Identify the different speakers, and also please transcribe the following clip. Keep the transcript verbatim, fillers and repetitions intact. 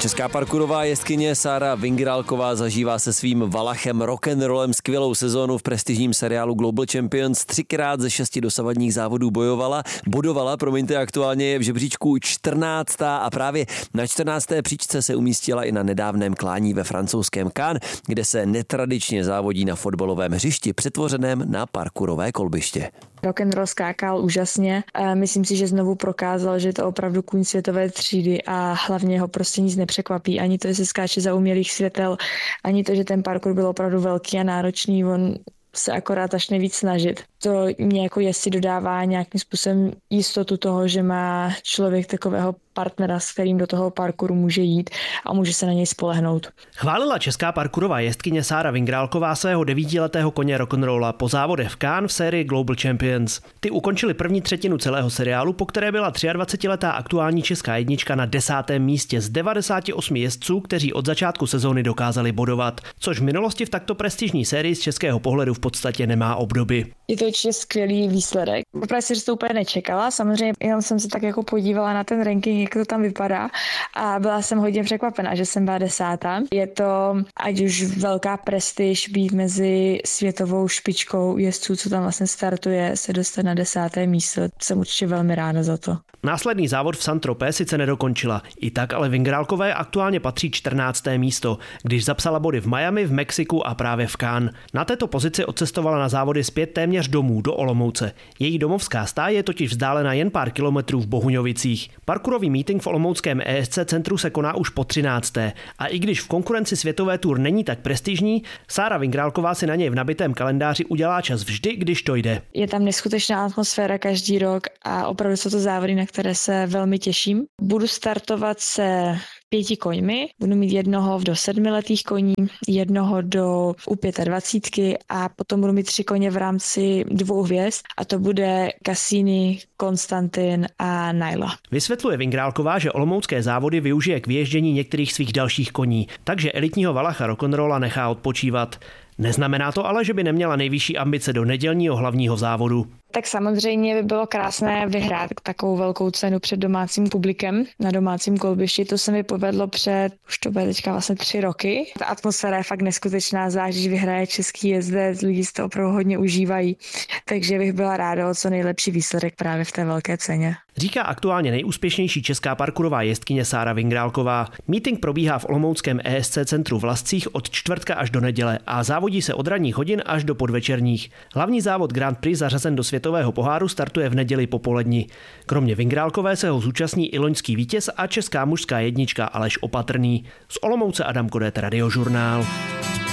Speaker 1: Česká parkourová jezdkyně Sára Vyngrálková zažívá se svým valachem rock'n'rollem skvělou sezónu v prestižním seriálu Global Champions. Třikrát ze šesti dosavadních závodů bojovala, bodovala, promiňte, aktuálně je v žebříčku čtrnáctá a právě na čtrnácté příčce se umístila i na nedávném klání ve francouzském Cannes, kde se netradičně závodí na fotbalovém hřišti přetvořeném na parkourové kolbiště.
Speaker 2: Rock'n'roll skákal úžasně. Myslím si, že znovu prokázal, že je to opravdu kůň světové třídy a hlavně ho prostě nic nepřekvapí. Ani to, že se skáče za umělých světel, ani to, že ten parkour byl opravdu velký a náročný. On se akorát až nejvíc snažit. To mě jako jezdci dodává nějakým způsobem jistotu toho, že má člověk takového partnera, s kterým do toho parkouru může jít a může se na něj spolehnout.
Speaker 3: Chválila česká parkourová jezdkyně Sára Vyngrálková svého devítiletého koně rock'n'rolla po závodech v Cannes v sérii Global Champions. Ty ukončili první třetinu celého seriálu, po které byla dvacetiletá aktuální česká jednička na desátém místě z devadesáti osmi jezdců, kteří od začátku sezóny dokázali bodovat, což v minulosti v takto prestižní sérii z českého pohledu v podstatě nemá obdoby.
Speaker 2: Je to určitě skvělý výsledek. Opravdu si to úplně nečekala. Samozřejmě jenom jsem se tak jako podívala na ten ranking, jak to tam vypadá a byla jsem hodně překvapená, že jsem byla desátá. Je to ať už velká prestiž být mezi světovou špičkou jezdců, co tam vlastně startuje, se dostat na desáté místo. Jsem určitě velmi ráda za to.
Speaker 3: Následný závod v Saint-Tropez sice nedokončila. I tak ale Vyngrálkové aktuálně patří čtrnácté místo, když zapsala body v Miami, v Mexiku a právě v Cannes. Na této pozici odcestovala na závody zpět téměř domů do Olomouce. Její domovská stáj je totiž vzdálena jen pár kilometrů v Bohuňovicích. Parkourový meeting v olomouckém E S C centru se koná už po třinácté. A i když v konkurenci světové tour není tak prestižní, Sára Vyngrálková si na něj v nabitém kalendáři udělá čas vždy, když to jde.
Speaker 2: Je tam neskutečná atmosféra každý rok a opravdu jsou to závody, na které se velmi těším. Budu startovat se pěti koňmi. Budu mít jednoho do sedmiletých koní, jednoho do u dvacítky a potom budu mít tři koně v rámci dvou hvězd a to bude Cassini, Konstantin a Naila.
Speaker 3: Vysvětluje Vyngrálková, že olomoucké závody využije k vyježdění některých svých dalších koní, takže elitního valacha rock'n'rolla nechá odpočívat. Neznamená to ale, že by neměla nejvyšší ambice do nedělního hlavního závodu.
Speaker 2: Tak samozřejmě by bylo krásné vyhrát takovou velkou cenu před domácím publikem na domácím kolbišti. To se mi povedlo před, už to bude teďka vlastně tři roky. Ta atmosféra je fakt neskutečná, zvlášť když vyhraje český jezdec, lidi si to opravdu hodně užívají. Takže bych byla ráda o co nejlepší výsledek právě v té velké ceně.
Speaker 3: Říká aktuálně nejúspěšnější česká parkourová jezdkyně Sára Vyngrálková. Meeting probíhá v olomouckém E S C centru v Lascích od čtvrtka až do neděle a závodí se od ranních hodin až do podvečerních. Hlavní závod Grand Prix zařazen do světového poháru startuje v neděli popolední. Kromě Vyngrálkové se ho zúčastní i loňský vítěz a česká mužská jednička Aleš Opatrný. Z Olomouce Adam Kodet, Radiožurnál.